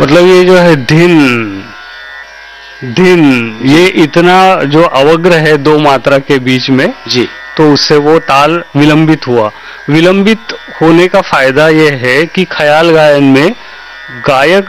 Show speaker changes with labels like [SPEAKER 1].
[SPEAKER 1] मतलब ये जो है धिन धिन, ये इतना जो अवग्र है दो मात्रा के बीच में
[SPEAKER 2] जी,
[SPEAKER 1] तो उससे वो ताल विलंबित हुआ। विलंबित होने का फायदा ये है कि ख्याल गायन में गायक